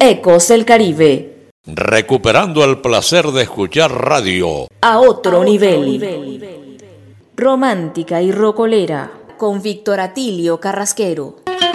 Ecos del Caribe. Recuperando el placer de escuchar radio. A otro nivel. Romántica y rocolera. Con Víctor Atilio Carrasquero.